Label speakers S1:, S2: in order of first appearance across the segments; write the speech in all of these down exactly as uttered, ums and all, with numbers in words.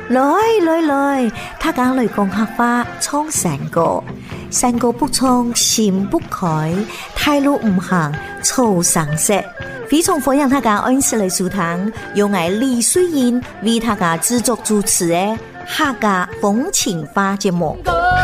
S1: 來來來，他講雷公客話唱山歌，山歌不唱心不開，太路唔行草上色。非常歡迎他講安斯雷書堂，用愛李水英為他講製作主持的客家風情花節目。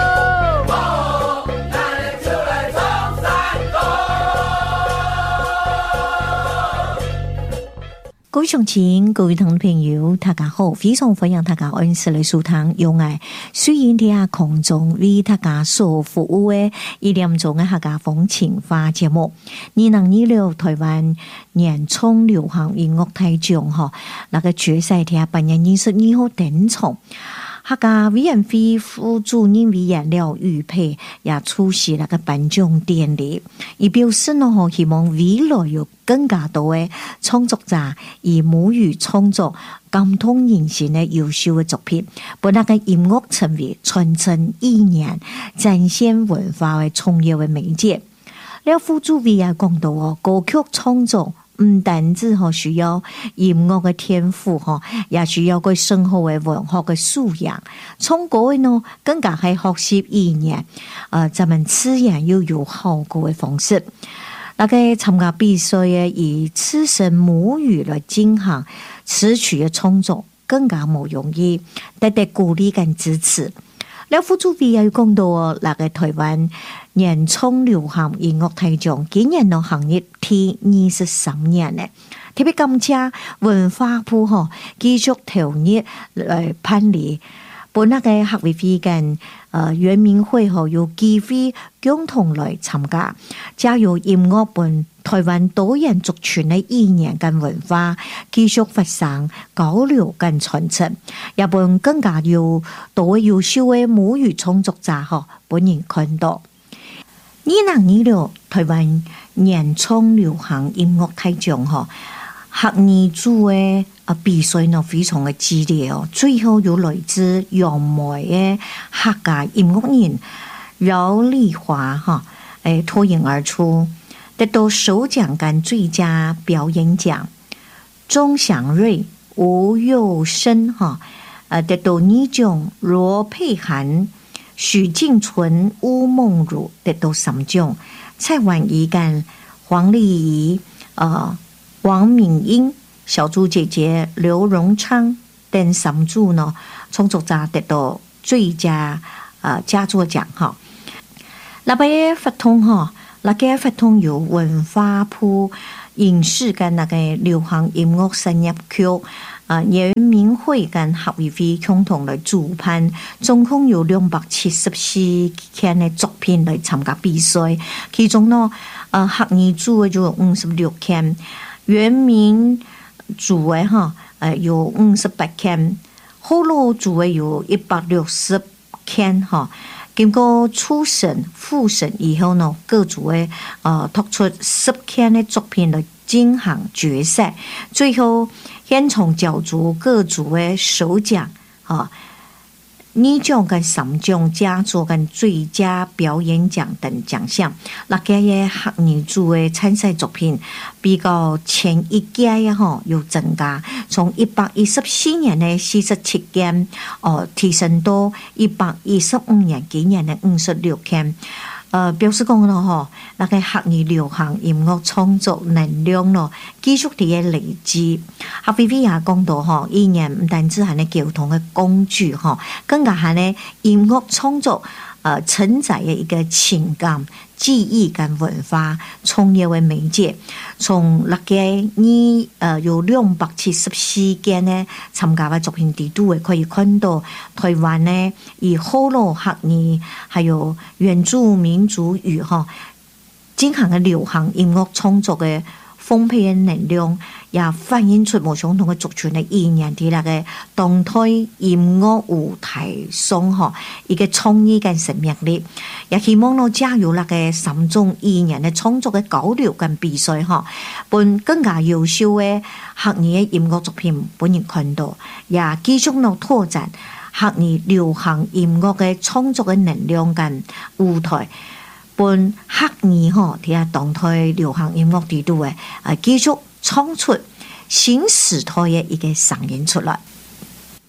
S1: 各位鄉親，各位同朋友，大家好！非常歡迎大家安斯雷書堂用愛水英喺下空中為大家所服務的一點鐘嘅客家風情花節目。二零二六台灣年衝流行音樂大獎嗬，那個決賽喺八月二十二號登場。客家委員會副主任委員廖玉佩也出席那個頒獎典禮，而表示呢，希望未來有更加多的創作者以母語創作感動人心的優秀的作品，把那個音樂成為傳承意念、展現文化的重要的媒介。廖副主委也講到哦，歌曲創作唔單止嗬需要音樂嘅天賦嗬，也需要佢深厚嘅文學嘅素養。從嗰呢更加係學習意念，誒，咱們自然要有效果嘅方式。那個參加比賽嘅以自身母語來進行詞曲嘅創作，更加冇容易，得到鼓勵跟支持。廖副主委又講到哦，那個台灣年衝流行音樂大獎今年嘅行業第二十三年咧，特別感謝文化部嗬繼續投入來辦理，本那個客委會跟誒原民會嗬有機會共同來參加，加入音樂本台灣多元族群嘅意念跟文化繼續發展交流跟傳承，也本更加有多優秀嘅母語創作者嗬本人看到。二零二六台灣年衝流行音樂大獎嗬，客家組嘅啊比賽呢非常嘅激烈哦，最後有來自楊梅嘅客家音樂人饒麗華嗬，誒脫穎而出，得到首獎跟最佳表演獎。鍾祥瑞、吳佑生嗬，誒得到二獎。羅佩涵、許靜純、吳夢如得到三獎。蔡婉儀跟黃麗儀、呃王敏英、小豬姐姐劉榮昌等三組呢，創作者得到最佳呃佳作獎哈。那邊發通哈，那個發通有文化部影視跟那個流行音樂產業局啊原民會跟客委會共同來主辦，總共有兩百七十四件的作品來參加比賽，其中呢，呃客家組嘅就有五十六件。原民組嘅哈，誒有五十八件，後路組嘅有一百六十件哈。經過初審、複審以後呢，各組嘅誒突出十件嘅作品來進行決賽，最後先從角逐各組嘅首獎啊。二獎跟三獎佳作跟最佳表演獎等獎項，那個嘅客家組嘅參賽作品比較前一屆嘅嗬有增加，從一百一十四年嘅四十七件，哦提升到一百一十五年今年嘅五十六件。呃，表示講咯，嗬，那個客家流行音樂創作能量咯，繼續地累積。客委會也講到，嗬，依然唔單止係呢交通嘅工具，嗬，更加係呢音樂創作，呃，承載嘅一個情感、記憶跟文化重要嘅媒介。從那個呢，呃，有兩百七十四件呢參加嘅作品地度嘅，可以看到台灣呢以河洛客家，還有原住民族語哈進行嘅流行音樂創作嘅豐沛嘅能量，也反映出無相同嘅族群嘅意念喺那個當代音樂舞台上哈一個創意跟生命力，也希望咯加入那個三種意念嘅創作嘅交流跟比賽哈，本更加優秀嘅客家嘅音樂作品本人看到，也繼續咯拓展客家流行音樂嘅創作嘅能量跟舞台。本客家嗬，睇下當代流行音樂地度嘅，啊繼續創出新時代嘅一個聲音出來。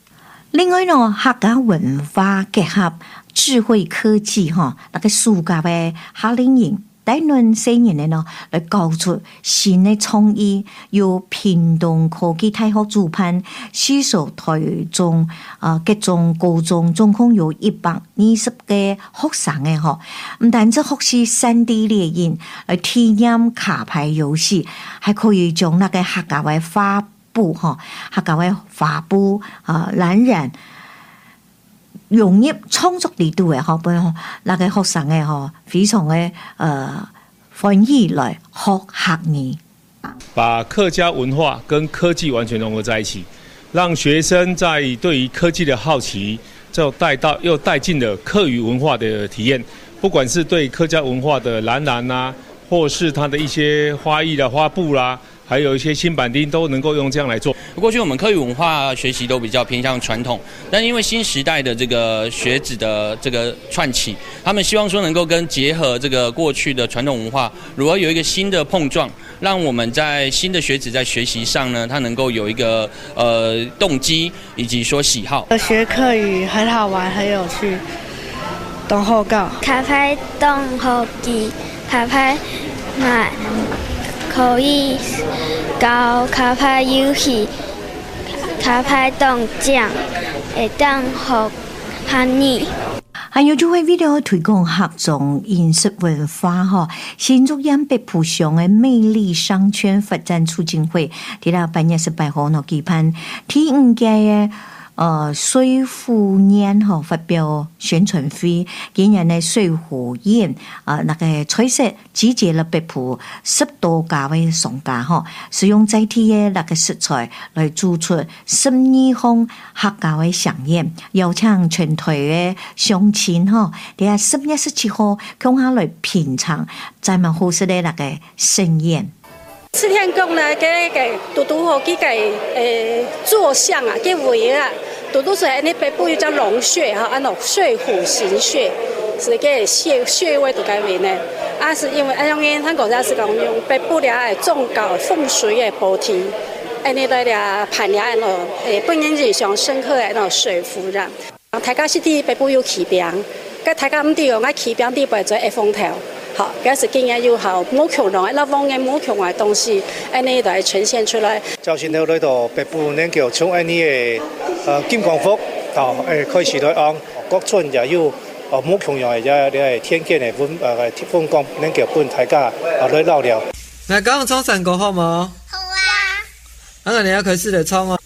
S1: 另外呢，客家文化结合智慧科技哈，那个暑假嘅夏令营。第輪四年嘅呢，來教出新嘅創意，由屏東科技大學主辦，吸收台中啊各種高中，總共有一百二十個學生嘅嗬。唔單止學習三 D 列印，來體驗卡牌遊戲，還可以將那個客家嘅花布嗬，客家嘅花布啊染染。融入創作力度嘅，嗬，本那個學生嘅嗬，非常嘅誒歡喜來學客語，
S2: 把客家文化跟科技完全融合在一起，讓學生在對於科技的好奇，就帶到又帶進了客語文化的體驗，不管是對客家文化的染染啊，或是它的一些花藝的花布啦、啊。還有一些新板釘都能夠用這樣來做。
S3: 過去我們客語文化學習都比較偏向傳統，但因為新時代的這個學子的這個串起，他們希望說能夠跟結合這個過去的傳統文化，如何有一個新的碰撞，讓我們在新的學子在學習上呢，他能夠有一個呃動機以及說喜好。
S4: 學客語很好玩，很有趣。懂後告，
S5: 卡牌懂後記，卡牌買。可以搞卡牌遊戲，卡牌動獎，會當學漢語。
S1: 還有就會為了推廣客種飲食文化哈，新竹縣北埔鄉嘅美麗商圈發展促進會，喺到八月十八號呢舉辦第五屆嘅。呃，水虎年哈發表宣傳會，今年呢水虎宴啊，那個彩色集結了北埔十多家位商家哈，使用在地嘅那個食材來做出十二項客家嘅饗宴，邀請全台嘅鄉親哈，第下十月十七號共下來品嘗，咱們好食的那個盛宴。
S6: 四天宮呢，給給嘟嘟好幾個誒坐像啊，給圍啊，嘟嘟出來呢北部有叫龍穴哈，按照水虎行穴，是個穴穴位都改為呢。啊，是因為啊，因為他國家是講用北部咧誒種高風水嘅補體，誒呢個咧盤咧誒誒本人印象深刻嘅那水虎啦。大家是啲北部有起兵，個大家唔知用啊起兵啲擺在一風頭。好，嗰時經驗要好，冇強壯嘅，那方嘅冇強嘅東西，誒呢度係呈現出來。
S7: 就算到呢度北部呢叫從誒呢嘅誒金光福，哦誒開始來按各村就要哦冇強壯嘅，就你係天見嘅本誒風光，呢叫本大家啊來撈了。
S8: 嚟講衝山歌好冇？好啊！咁我哋要開始嚟衝啊！